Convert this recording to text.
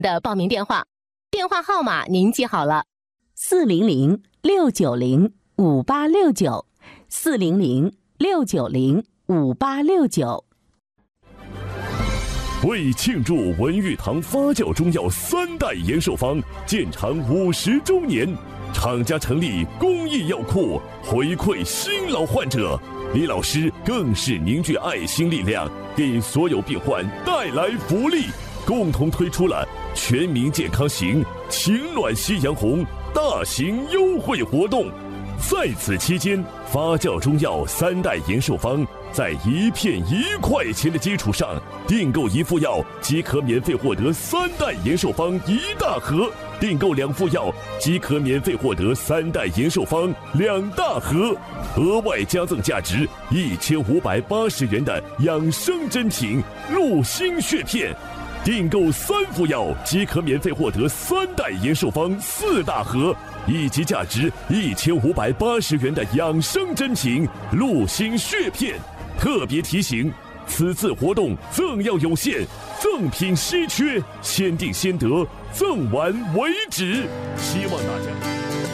的报名电话，电话号码您记好了：400-690-5869，400-690-5869。 为庆祝文玉堂发酵中药3代延寿方建厂50周年，厂家成立公益药库，回馈新老患者。李老师更是凝聚爱心力量，给所有病患带来福利，共同推出了全民健康行情暖夕阳红大型优惠活动。在此期间，发酵中药3代延寿方在1片1块钱的基础上，订购1副药即可免费获得3代延寿方1大盒，订购2副药即可免费获得3代延寿方2大盒，额外加赠价值1580元的养生珍品鹿心血片。订购3副药即可免费获得3代延寿方4大盒，以及价值1580元的养生珍品鹿心血片。特别提醒，此次活动赠药有限，赠品稀缺，先订先得，赠完为止。希望大家